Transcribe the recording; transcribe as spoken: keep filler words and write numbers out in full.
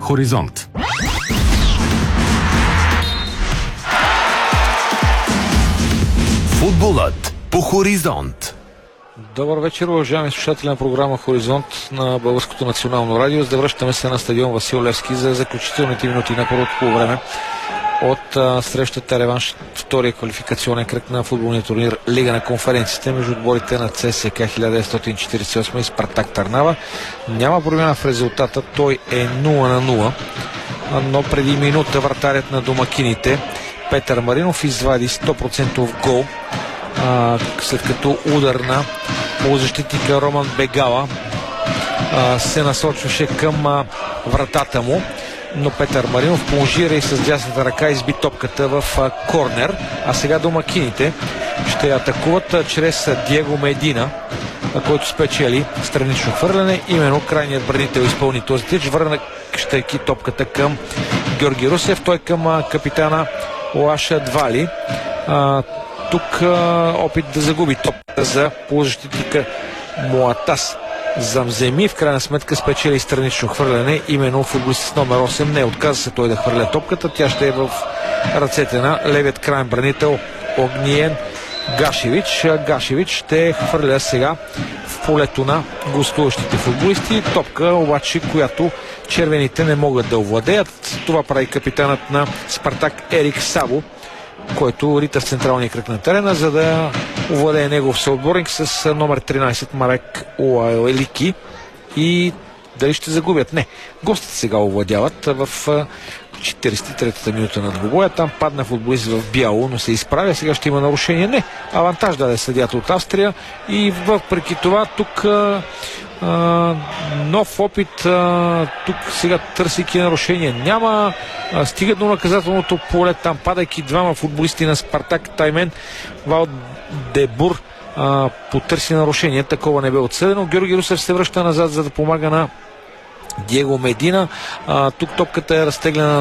Хоризонт. Футболът по Хоризонт. Добър вечер, уважаеми слушатели на програма Хоризонт на Българското национално радио. За да връщаме се на стадион Васил Левски за заключителните минути на първото полувреме от а, срещата реванш, втория квалификационен кръг на футболния турнир Лига на конференциите между отборите на ЦСКА хиляда деветстотин четиридесет и осем и Спартак Търнава. Няма промяна в резултата, той е нула на нула, но преди минута вратарят на домакините Петър Маринов извади сто процента гол, а, след като удар на полузащитника Роман Бегала а, се насочваше към а, вратата му, но Петър Маринов плонжира и с дясната ръка изби топката в а, корнер. А сега домакините ще атакуват а, чрез а, Диего Медина, а, който спечели странично хвърляне. Именно крайният бранител изпълни този тич, върнащайки топката към Георги Русев, той към а, капитана Лаша Двали. А, тук а, опит да загуби топката за полузащитника Муатас Замземи. В крайна сметка спечели странично хвърляне. Именно футболист с номер осем не отказа се той да хвърля топката. Тя ще е в ръцете на левият крайен бранител Огниен Гашевич. Гашевич ще хвърля сега в полето на гостуващите футболисти. Топка обаче, която червените не могат да овладеят. Това прави капитанът на Спартак Ерик Сабо, който рита в централния кръг на терена, за да овладее негов съотборник с номер тринайсет Марек Уайлики. И дали ще загубят? Не. Гостите сега овладяват в четиридесет и третата минута на двубоя. Там падна футболист в бяло, но се изправя. Сега ще има нарушение. Не. Авантаж даде съдията от Австрия. И въпреки това тук а, а, нов опит. А, тук сега търсейки нарушение няма. А, стига до наказателното поле. Там падайки двама футболисти на Спартак Таймен, Вал Дебур а, потърси нарушение. Такова не бе отсъдено. Георги Русев се връща назад, за да помага на Диего Медина. А, тук топката е разтеглена